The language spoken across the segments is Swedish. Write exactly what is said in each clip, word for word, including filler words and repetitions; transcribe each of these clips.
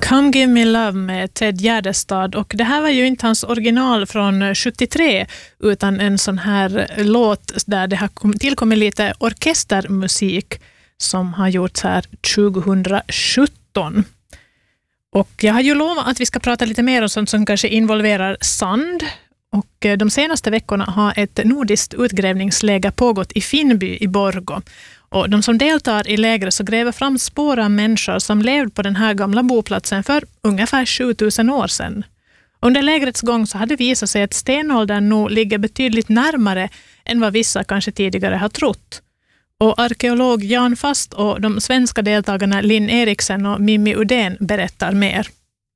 Come Give Me Love med Ted Gärdestad, och det här var ju inte hans original från sjuttiotre utan en sån här låt där det har tillkommit lite orkestermusik som har gjorts här tjugohundrasjutton. Och jag har ju lovat att vi ska prata lite mer om sånt som kanske involverar sand. Och de senaste veckorna har ett nordiskt utgrävningsläger pågått i Finnby i Borgå. Och de som deltar i lägret så gräver fram spår av människor som levde på den här gamla boplatsen för ungefär sjutusen år sedan. Under lägrets gång så hade det visat sig att stenåldern nog ligger betydligt närmare än vad vissa kanske tidigare har trott. Och arkeolog Jan Fast och de svenska deltagarna Linn Eriksen och Mimmi Udén berättar mer.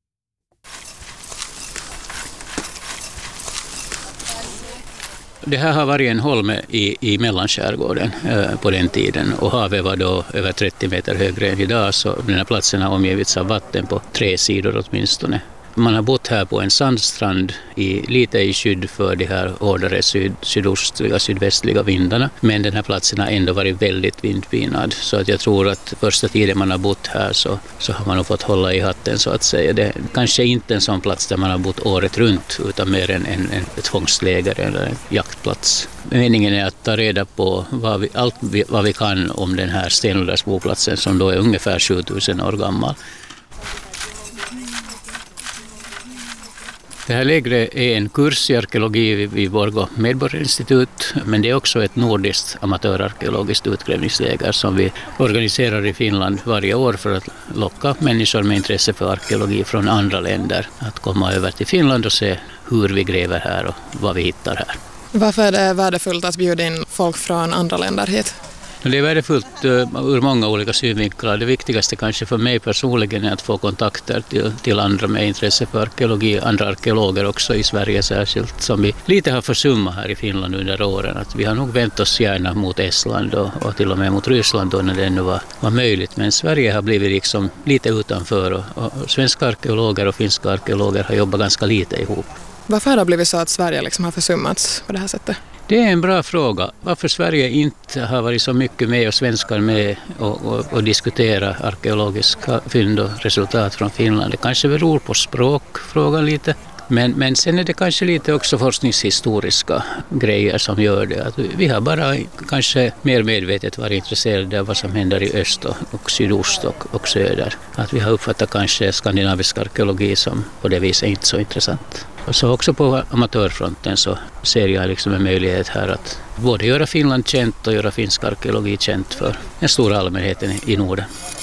Det här har varit en holme i, i mellanskärgården eh, på den tiden, och havet var då över trettio meter högre än idag, så den här platsen har omgivits av vatten på tre sidor åtminstone. Man har bott här på en sandstrand i, lite i skydd för de här hårdare syd, sydostliga, sydvästliga vindarna, men den här platsen har ändå varit väldigt vindpinad, så att jag tror att första tiden man har bott här så, så har man nog fått hålla i hatten så att säga. Det är kanske inte en sån plats där man har bott året runt utan mer en, en, en, ett fångstläger eller en jaktplats. Meningen är att ta reda på vad vi, allt vi, vad vi kan om den här stenåldersboplatsen som då är ungefär sjutusen år gammal. Det här lägret är en kurs i arkeologi vid Borgå medborgarinstitut, men det är också ett nordiskt amatörarkeologiskt utgrävningsläger som vi organiserar i Finland varje år för att locka människor med intresse för arkeologi från andra länder att komma över till Finland och se hur vi gräver här och vad vi hittar här. Varför är det värdefullt att bjuda in folk från andra länder hit? Det är värdefullt ur många olika synvinklar. Det viktigaste kanske för mig personligen är att få kontakter till, till andra med intresse för arkeologi, andra arkeologer också i Sverige särskilt, som vi lite har försummat här i Finland under åren. Att vi har nog vänt oss gärna mot Estland och, och till och med mot Ryssland då när det ännu var, var möjligt. Men Sverige har blivit liksom lite utanför, och, och svenska arkeologer och finska arkeologer har jobbat ganska lite ihop. Varför har det blivit så att Sverige liksom har försummats på det här sättet? Det är en bra fråga. Varför Sverige inte har varit så mycket med och svenskar med och, och, och diskutera arkeologiska fynd och resultat från Finland. Det kanske beror på språkfrågan lite. Men, men sen är det kanske lite också forskningshistoriska grejer som gör det. Att vi har bara kanske mer medvetet varit intresserade av vad som händer i öst och, och sydost och, och söder. Att vi har uppfattat kanske skandinavisk arkeologi som på det viset inte så intressant. Och så också på amatörfronten så ser jag liksom en möjlighet här att både göra Finland känt och göra finsk arkeologi känt för den stora allmänheten i Norden.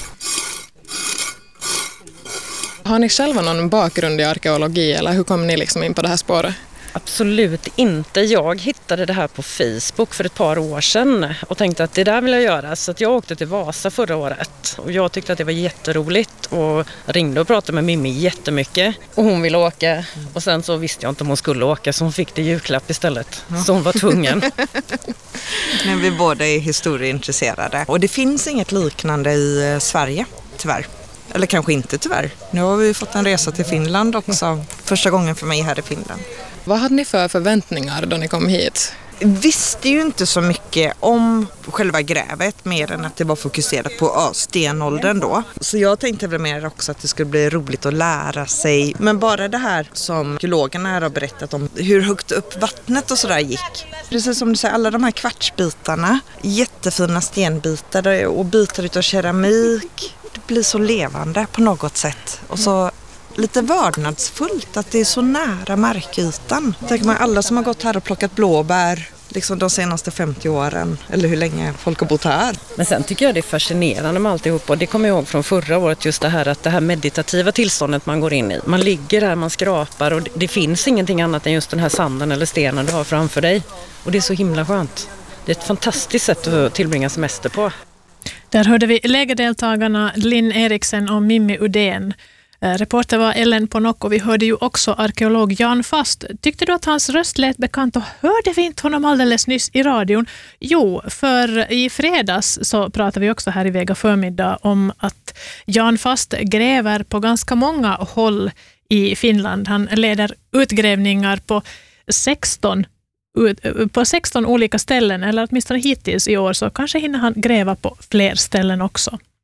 Har ni själva någon bakgrund i arkeologi eller hur kom ni liksom in på det här spåret? Absolut inte. Jag hittade det här på Facebook för ett par år sedan och tänkte att det där vill jag göra. Så att jag åkte till Vasa förra året och jag tyckte att det var jätteroligt och ringde och pratade med Mimmi jättemycket. Och hon ville åka och sen så visste jag inte om hon skulle åka så hon fick det julklapp istället. Så hon var tvungen. Men vi båda är historieintresserade och det finns inget liknande i Sverige, tyvärr. Eller kanske inte tyvärr. Nu har vi fått en resa till Finland också. Första gången för mig här i Finland. Vad hade ni för förväntningar då ni kom hit? Vi visste ju inte så mycket om själva grävet mer än att det var fokuserat på ja, stenåldern då. Så jag tänkte väl mer också att det skulle bli roligt att lära sig. Men bara det här som geologerna här har berättat om hur högt upp vattnet och sådär gick. Precis som du säger, alla de här kvartsbitarna, jättefina stenbitar och bitar utav keramik. Det blir så levande på något sätt. Och så lite vördnadsfullt att det är så nära markytan. Tänker man alla som har gått här och plockat blåbär liksom de senaste femtio åren. Eller hur länge folk har bott här. Men sen tycker jag det är fascinerande med alltihop. Och det kommer jag ihåg från förra året just det här att det här meditativa tillståndet man går in i. Man ligger där, man skrapar och det finns ingenting annat än just den här sanden eller stenen du har framför dig. Och det är så himla skönt. Det är ett fantastiskt sätt att tillbringa semester på. Där hörde vi lägerdeltagarna Linn Eriksen och Mimmi Udén. Reporter var Ellen Ponok och vi hörde ju också arkeolog Jan Fast. Tyckte du att hans röst lät bekant och hörde vi inte honom alldeles nyss i radion? Jo, för i fredags så pratade vi också här i Vega förmiddag om att Jan Fast gräver på ganska många håll i Finland. Han leder utgrävningar på sexton på sexton olika ställen, eller åtminstone hittills i år, så kanske hinner han gräva på fler ställen också.